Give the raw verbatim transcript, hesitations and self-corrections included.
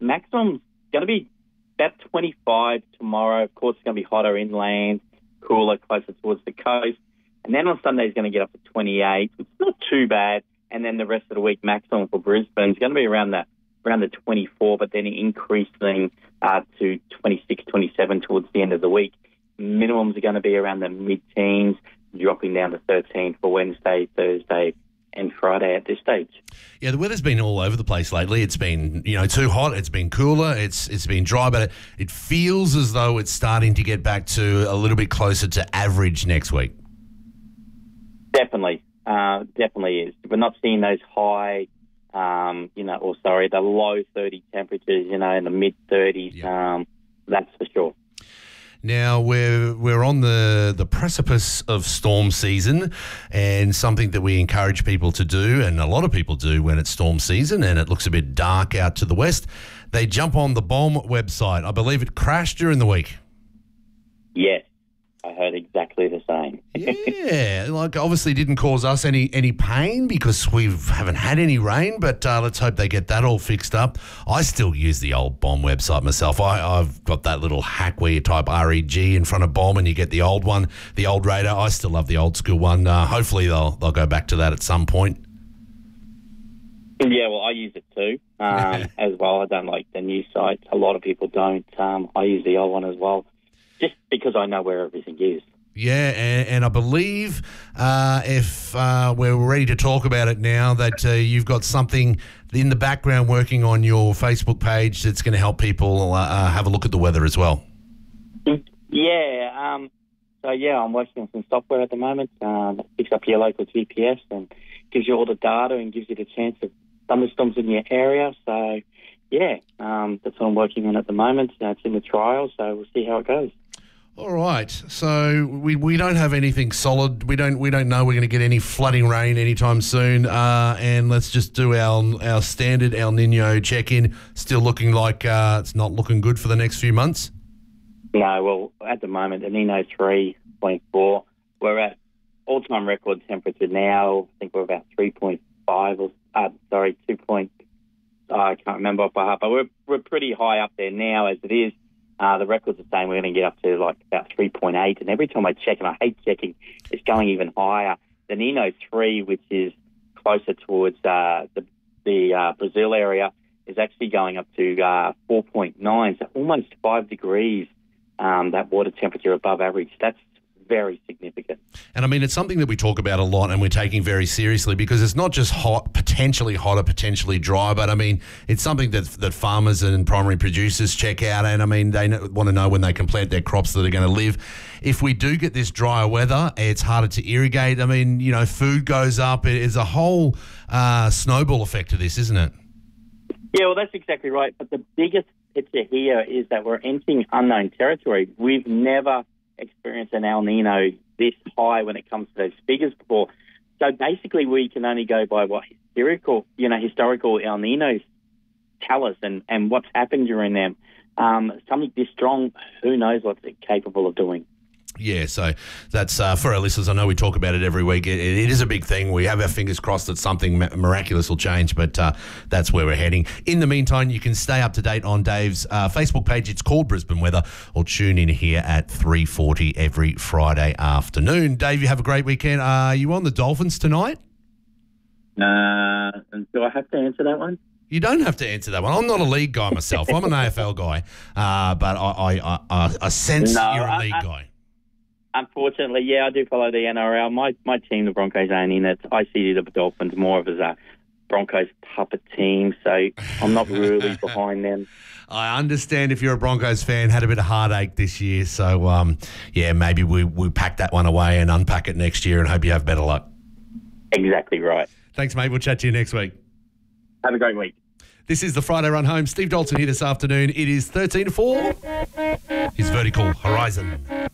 maximum's going to be about twenty-five tomorrow. Of course, it's going to be hotter inland, cooler, closer towards the coast. And then on Sunday, it's going to get up to twenty-eight. It's not too bad. And then the rest of the week, maximum for Brisbane is going to be around the, around the twenty-four, but then increasing uh, to twenty-six, twenty-seven towards the end of the week. Minimums are going to be around the mid-teens, dropping down to thirteen for Wednesday, Thursday, and Friday at this stage. Yeah, the weather's been all over the place lately. It's been, you know, too hot. It's been cooler. It's it's been dry, but it, it feels as though it's starting to get back to a little bit closer to average next week. Definitely, uh, definitely is. We're not seeing those high, um, you know, or sorry, the low thirty temperatures, you know, in the mid thirties. Yep. Um, that's for sure. Now, we're we're on the, the precipice of storm season, and something that we encourage people to do, and a lot of people do when it's storm season and it looks a bit dark out to the west, they jump on the B O M website. I believe it crashed during the week. Yes, I heard exactly the same. Yeah, like obviously didn't cause us any, any pain because we haven't had any rain, but uh, let's hope they get that all fixed up. I still use the old B O M website myself. I, I've got that little hack where you type R E G in front of B O M and you get the old one, the old radar. I still love the old school one. Uh, hopefully they'll they'll go back to that at some point. Yeah, well, I use it too um, as well. I don't like the new site. A lot of people don't. Um, I use the old one as well, just because I know where everything is. Yeah, and, and I believe uh, if uh, we're ready to talk about it now, that uh, you've got something in the background working on your Facebook page that's going to help people uh, have a look at the weather as well. Yeah, um, so yeah, I'm working on some software at the moment um, that picks up your local G P S and gives you all the data and gives you the chance of thunderstorms in your area. So, yeah, um, that's what I'm working on at the moment. Uh, it's in the trial, so we'll see how it goes. All right. So we, we don't have anything solid. We don't we don't know we're going to get any flooding rain anytime soon. Uh, and let's just do our our standard El Nino check-in. Still looking like uh, it's not looking good for the next few months. No, well, at the moment, El Nino three point four. We're at all-time record temperature now. I think we're about three point five or uh, sorry, two point. Uh, I can't remember off by heart, but we're we're pretty high up there now as it is. Uh, the records are saying we're going to get up to like about three point eight, and every time I check, and I hate checking, it's going even higher. The Nino three, which is closer towards uh, the, the uh, Brazil area, is actually going up to uh, four point nine, so almost five degrees, um, that water temperature above average. That's very significant. And I mean, it's something that we talk about a lot and we're taking very seriously because it's not just hot, potentially hot or potentially dry, but I mean, it's something that that farmers and primary producers check out. And I mean, they want to know when they can plant their crops that are going to live. If we do get this drier weather, it's harder to irrigate. I mean, you know, food goes up. It's a whole uh, snowball effect to this, isn't it? Yeah, well, that's exactly right. But the biggest picture here is that we're entering unknown territory. We've never experienced an El Nino this high when it comes to those figures before. So basically we can only go by what historical, you know, historical El Ninos tell us and, and what's happened during them. Um, something this strong, who knows what it's capable of doing. Yeah, so that's uh, for our listeners. I know we talk about it every week. It, it is a big thing. We have our fingers crossed that something miraculous will change, but uh, that's where we're heading. In the meantime, you can stay up to date on Dave's uh, Facebook page. It's called Brisbane Weather, or tune in here at three forty every Friday afternoon. Dave, you have a great weekend. Uh, are you on the Dolphins tonight? Uh, do I have to answer that one? You don't have to answer that one. I'm not a league guy myself. I'm an A F L guy, uh, but I, I, I, I sense no, you're a I, league I, guy. Unfortunately, yeah, I do follow the N R L. My my team, the Broncos, ain't in it. I see the Dolphins more of as a Broncos puppet team, so I'm not really behind them. I understand if you're a Broncos fan, had a bit of heartache this year, so um, yeah, maybe we we pack that one away and unpack it next year, and hope you have better luck. Exactly right. Thanks, mate. We'll chat to you next week. Have a great week. This is the Friday Run Home. Steve Dalton here this afternoon. It is thirteen to four. His Vertical Horizon.